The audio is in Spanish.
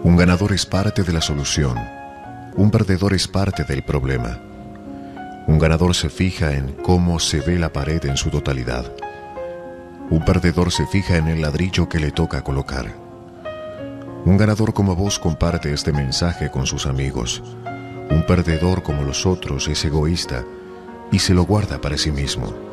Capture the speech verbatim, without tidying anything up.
Un ganador es parte de la solución. Un perdedor es parte del problema. Un ganador se fija en cómo se ve la pared en su totalidad. Un perdedor se fija en el ladrillo que le toca colocar. Un ganador como vos comparte este mensaje con sus amigos. Un perdedor como los otros es egoísta y se lo guarda para sí mismo.